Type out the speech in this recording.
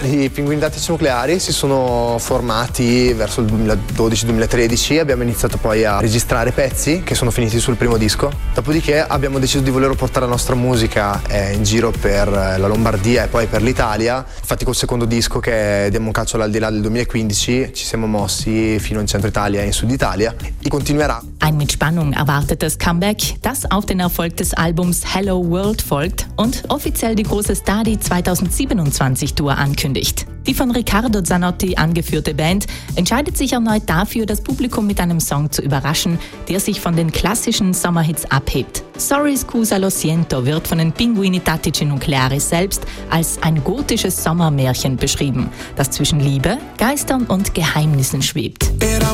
I Pinguini Tattici Nucleari si sono formati verso il 2012-2013, abbiamo iniziato poi a registrare pezzi che sono finiti sul primo disco, dopodiché abbiamo deciso di voler portare la nostra musica in giro per la Lombardia e poi per l'Italia. Infatti col secondo disco, che è Diamo un calcio all'aldilà del 2015, ci siamo mossi fino in centro Italia e in Sud Italia e continuerà. Ein mit Spannung erwartetes Comeback, das auf den Erfolg des Albums Hello World folgt und offiziell die große Stadi 2027 Tour ankündigt. Die von Riccardo Zanotti angeführte Band entscheidet sich erneut dafür, das Publikum mit einem Song zu überraschen, der sich von den klassischen Sommerhits abhebt. Sorry Scusa Lo Siento wird von den Pinguini Tattici Nucleari selbst als ein gotisches Sommermärchen beschrieben, das zwischen Liebe, Geistern und Geheimnissen schwebt.